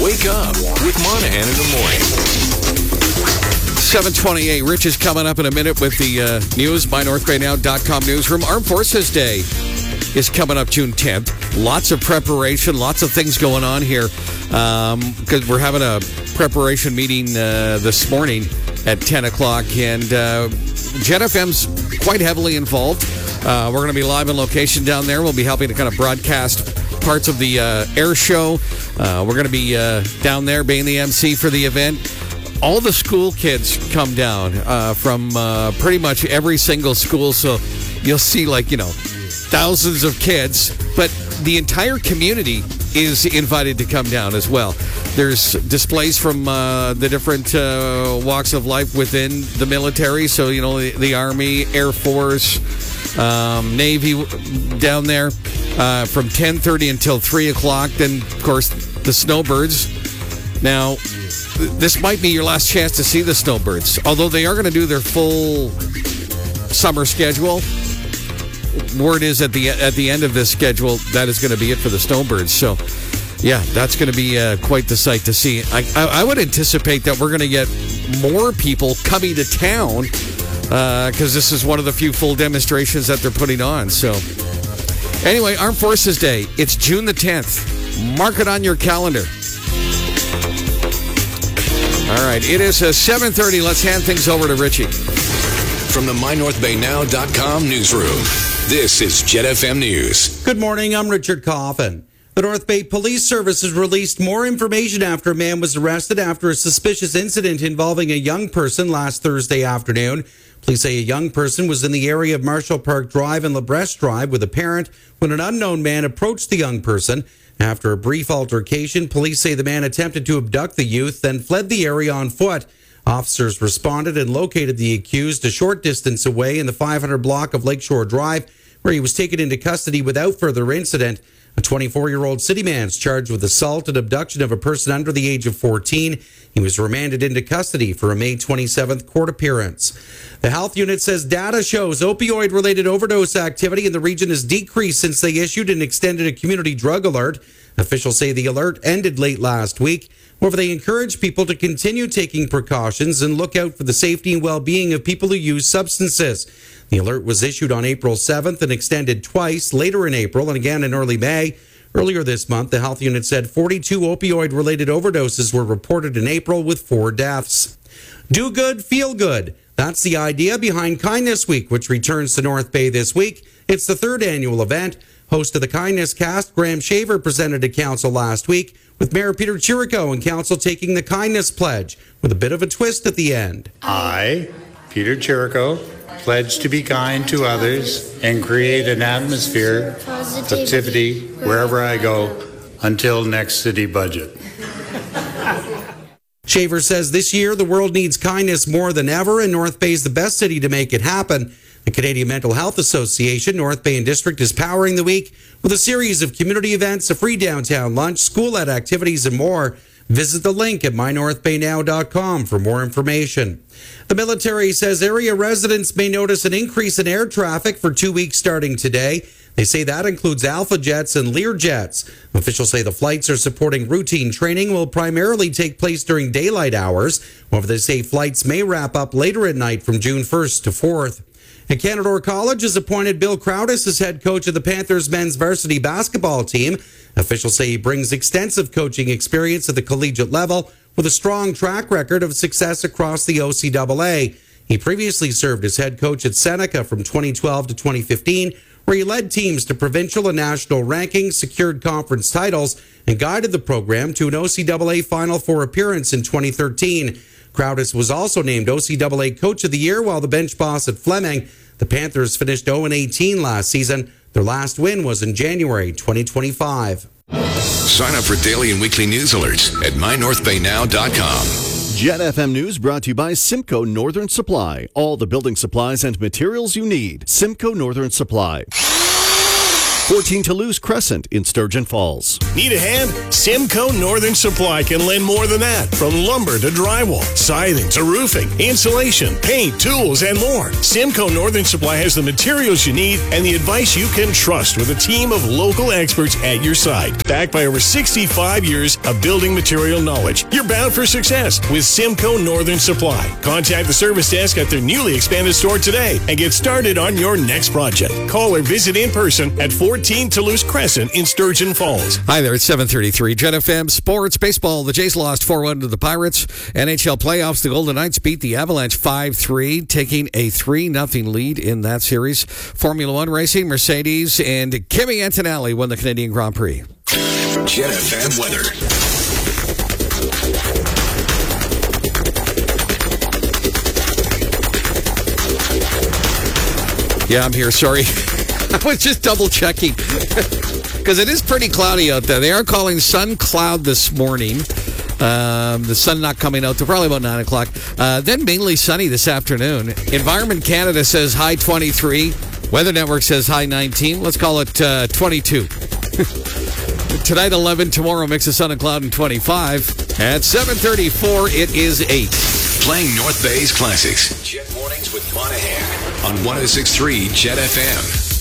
Wake up with Monahan in the morning. 7:28. Rich is coming up in a minute with the news. MyNorthBayNow.com newsroom. Armed Forces Day is coming up June 10th. Lots of preparation, lots of things going on here. Because we're having a preparation meeting this morning at 10 o'clock. And Jet FM's quite heavily involved. We're going to be live on location down there. We'll be helping to kind of broadcast parts of the air show. We're going to be down there being the MC for the event. All the school kids come down from pretty much every single school. So you'll see thousands of kids, but the entire community is invited to come down as well. There's displays from the different walks of life within the military. So, the Army, Air Force, Navy down there from 10:30 until 3 o'clock. Then, of course, the Snowbirds. Now, this might be your last chance to see the Snowbirds, although they are going to do their full summer schedule. Word is at the end of this schedule, that is going to be it for the Snowbirds. So, yeah, that's going to be quite the sight to see. I would anticipate that we're going to get more people coming to town because this is one of the few full demonstrations that they're putting on. So, anyway, Armed Forces Day. It's June the 10th. Mark it on your calendar. All right, it is 7:30. Let's hand things over to Richie. From the MyNorthBayNow.com newsroom, this is Jet FM News. Good morning, I'm Richard Coffin. The North Bay Police Service has released more information after a man was arrested after a suspicious incident involving a young person last Thursday afternoon. Police say a young person was in the area of Marshall Park Drive and LeBreche Drive with a parent when an unknown man approached the young person. After a brief altercation, police say the man attempted to abduct the youth, then fled the area on foot. Officers responded and located the accused a short distance away in the 500 block of Lakeshore Drive, where he was taken into custody without further incident. A 24-year-old city man is charged with assault and abduction of a person under the age of 14. He was remanded into custody for a May 27th court appearance. The health unit says data shows opioid-related overdose activity in the region has decreased since they issued and extended a community drug alert. Officials say the alert ended late last week. However, they encourage people to continue taking precautions and look out for the safety and well-being of people who use substances. The alert was issued on April 7th and extended twice, later in April and again in early May. Earlier this month, the health unit said 42 opioid-related overdoses were reported in April with 4 deaths. Do good, feel good. That's the idea behind Kindness Week, which returns to North Bay this week. It's the 3rd annual event. Host of the Kindness Cast, Graham Shaver, presented to Council last week, with Mayor Peter Chirico and Council taking the Kindness Pledge, with a bit of a twist at the end. I, Peter Chirico, pledge to be kind to others and create an atmosphere of positivity wherever I go until next city budget. Shaver says this year the world needs kindness more than ever, and North Bay is the best city to make it happen. The Canadian Mental Health Association, North Bay and District, is powering the week with a series of community events, a free downtown lunch, school-led activities, and more. Visit the link at mynorthbaynow.com for more information. The military says area residents may notice an increase in air traffic for 2 weeks starting today. They say that includes Alpha Jets and Lear Jets. Officials say the flights are supporting routine training will primarily take place during daylight hours. However, they say flights may wrap up later at night from June 1st to 4th. And Canadore College has appointed Bill Crowdis as head coach of the Panthers men's varsity basketball team. Officials say he brings extensive coaching experience at the collegiate level with a strong track record of success across the OCAA. He previously served as head coach at Seneca from 2012 to 2015, where he led teams to provincial and national rankings, secured conference titles, and guided the program to an OCAA Final Four appearance in 2013. Crowdis was also named OCAA Coach of the Year while the bench boss at Fleming. The Panthers finished 0-18 last season. Their last win was in January 2025. Sign up for daily and weekly news alerts at mynorthbaynow.com. Jet FM News brought to you by Simcoe Northern Supply. All the building supplies and materials you need. Simcoe Northern Supply. 14 Toulouse Crescent in Sturgeon Falls. Need a hand? Simcoe Northern Supply can lend more than that. From lumber to drywall, siding to roofing, insulation, paint, tools, and more. Simcoe Northern Supply has the materials you need and the advice you can trust with a team of local experts at your side. Backed by over 65 years of building material knowledge. You're bound for success with Simcoe Northern Supply. Contact the service desk at their newly expanded store today and get started on your next project. Call or visit in person at 14 Toulouse Crescent in Sturgeon Falls. Hi there, it's 7:33. Jet FM Sports Baseball. The Jays lost 4-1 to the Pirates. NHL playoffs. The Golden Knights beat the Avalanche 5-3, taking a 3-0 lead in that series. Formula One racing, Mercedes and Kimi Antonelli won the Canadian Grand Prix. Jet FM weather. Yeah, I'm here. Sorry. I was just double checking because it is pretty cloudy out there. They are calling sun cloud this morning. The sun not coming out till probably about 9 o'clock. Then mainly sunny this afternoon. Environment Canada says high 23. Weather Network says high 19. Let's call it 22. Tonight 11, tomorrow mix of sun and cloud and 25. At 7:34, it is 8. Playing North Bay's classics. Jet Mornings with Monahan on 106.3 Jet FM.